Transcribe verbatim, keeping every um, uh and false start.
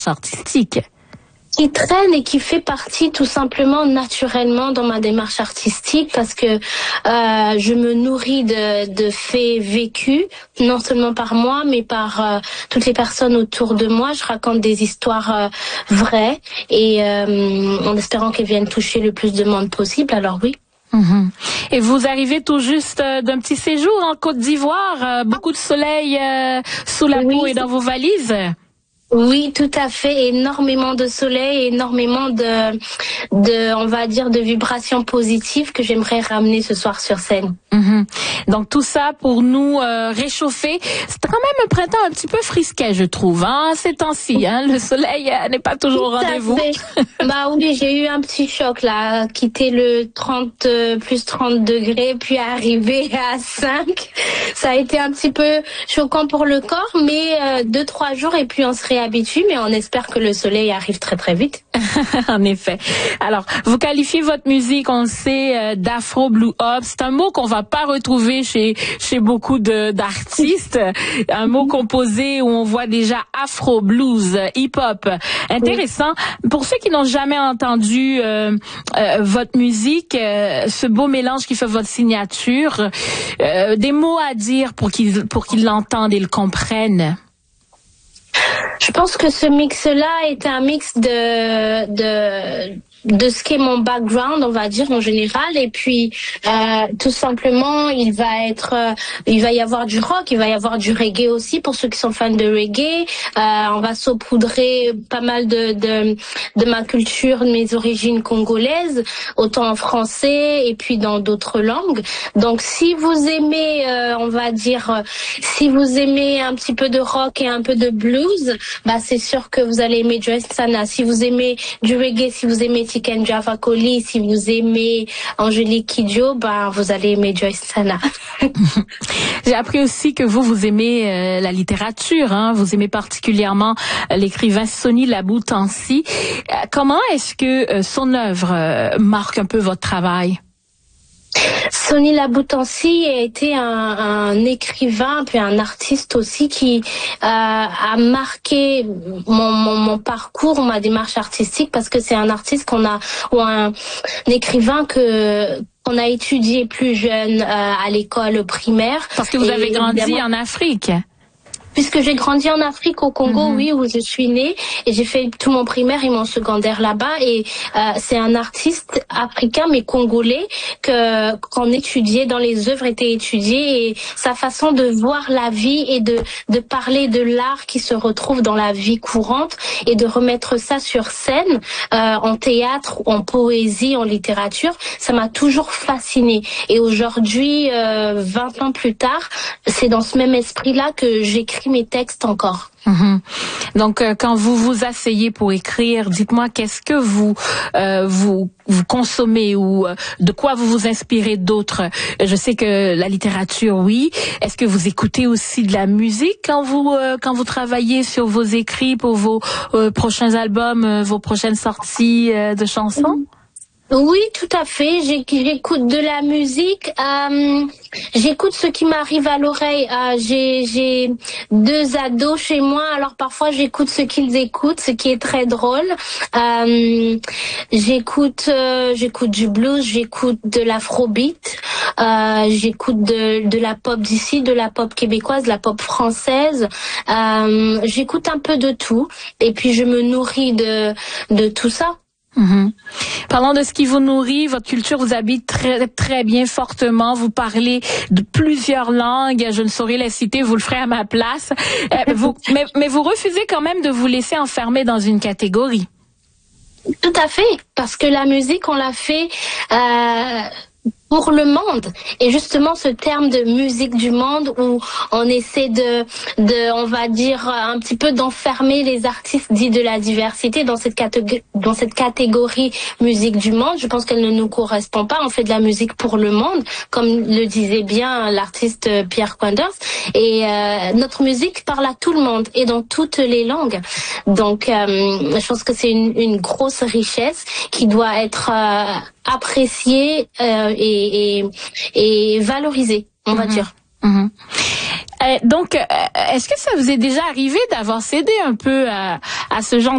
artistique. Qui traîne et qui fait partie tout simplement naturellement dans ma démarche artistique parce que euh, je me nourris de, de faits vécus, non seulement par moi, mais par euh, toutes les personnes autour de moi. Je raconte des histoires euh, vraies et euh, en espérant qu'elles viennent toucher le plus de monde possible. Alors oui. Mmh. Et vous arrivez tout juste euh, d'un petit séjour en Côte d'Ivoire, euh, beaucoup de soleil euh, sous la Oui, peau et dans vos valises. Oui, tout à fait. Énormément de soleil, énormément de, de, on va dire, de vibrations positives que j'aimerais ramener ce soir sur scène. Mmh. Donc tout ça pour nous euh, réchauffer. C'est quand même un printemps un petit peu frisquet, je trouve, hein, ces temps-ci. Hein, le soleil euh, n'est pas toujours au rendez-vous. Bah oui, j'ai eu un petit choc là, quitter le trente euh, plus trente degrés, puis arriver à cinq. Ça a été un petit peu choquant pour le corps, mais euh, deux trois jours et puis on se réhabitue, mais on espère que le soleil arrive très très vite. En effet. Alors, vous qualifiez votre musique, on le sait, euh, d'afro blue hop. C'est un mot qu'on va pas retrouver chez chez beaucoup de d'artistes. Un mot composé où on voit déjà afro, blues, hip hop. Intéressant. Oui. Pour ceux qui n'ont jamais entendu euh, euh, votre musique, euh, ce beau mélange qui fait votre signature, euh, des mots à dire pour qu'ils pour qu'ils l'entendent et le comprennent. Je pense que ce mix-là est un mix de de de ce qu'est mon background, on va dire en général, et puis euh, tout simplement il va être euh, il va y avoir du rock, il va y avoir du reggae aussi pour ceux qui sont fans de reggae. Euh, on va saupoudrer pas mal de de de ma culture, de mes origines congolaises, autant en français et puis dans d'autres langues. Donc si vous aimez euh, on va dire euh, si vous aimez un petit peu de rock et un peu de blues, bah c'est sûr que vous allez aimer Joyce Sana. Si vous aimez du reggae, si vous aimez Tiken Jah Fakoly, si vous aimez Angélique Kidjo, ben vous allez aimer Joyce Sana. J'ai appris aussi que vous vous aimez euh, la littérature, hein. Vous aimez particulièrement euh, l'écrivain Sony Laboutansi. Euh, comment est-ce que euh, son œuvre euh, marque un peu votre travail? Sony Laboutansi a été un, un écrivain puis un artiste aussi qui euh, a marqué mon, mon, mon parcours, ma démarche artistique parce que c'est un artiste qu'on a ou un, un écrivain que qu'on a étudié plus jeune euh, à l'école primaire. Parce que vous avez Et grandi en Afrique. Puisque j'ai grandi en Afrique, au Congo, mmh. oui, où je suis née, et j'ai fait tout mon primaire et mon secondaire là-bas. Et euh, c'est un artiste africain, mais congolais, que qu'on étudiait, dans les œuvres étaient étudiées, et sa façon de voir la vie et de de parler de l'art qui se retrouve dans la vie courante et de remettre ça sur scène, euh, en théâtre, en poésie, en littérature, ça m'a toujours fascinée. Et aujourd'hui, euh, vingt ans plus tard, c'est dans ce même esprit-là que j'écris mes textes encore. Mmh. Donc, euh, quand vous vous asseyez pour écrire, dites-moi qu'est-ce que vous euh, vous vous consommez ou euh, de quoi vous vous inspirez d'autres. Je sais que la littérature, oui. Est-ce que vous écoutez aussi de la musique quand vous euh, quand vous travaillez sur vos écrits pour vos euh, prochains albums, euh, vos prochaines sorties euh, de chansons? Mmh. Oui, tout à fait. J'écoute de la musique. Euh, j'écoute ce qui m'arrive à l'oreille. Euh, j'ai, j'ai deux ados chez moi, alors parfois j'écoute ce qu'ils écoutent, ce qui est très drôle. Euh, j'écoute, euh, j'écoute du blues, j'écoute de l'afrobeat, euh, j'écoute de, de la pop d'ici, de la pop québécoise, de la pop française. Euh, j'écoute un peu de tout, et puis je me nourris de de tout ça. Mmh. Parlant de ce qui vous nourrit, votre culture vous habite très très bien fortement. Vous parlez de plusieurs langues. Je ne saurais les citer, vous le ferez à ma place. Euh, vous, mais, mais vous refusez quand même de vous laisser enfermer dans une catégorie. Tout à fait, parce que la musique, on l'a fait euh, pour le monde. Et justement, ce terme de musique du monde où on essaie de, de, on va dire, un petit peu d'enfermer les artistes dits de la diversité dans cette catégorie, dans cette catégorie musique du monde. Je pense qu'elle ne nous correspond pas. On fait de la musique pour le monde, comme le disait bien l'artiste Pierre Quanders. Et euh, notre musique parle à tout le monde et dans toutes les langues. Donc, euh, je pense que c'est une, une grosse richesse qui doit être euh, appréciée euh, et, et, et valorisée, on mmh. va dire. Mmh. Euh, donc, euh, est-ce que ça vous est déjà arrivé d'avoir cédé un peu à, à ce genre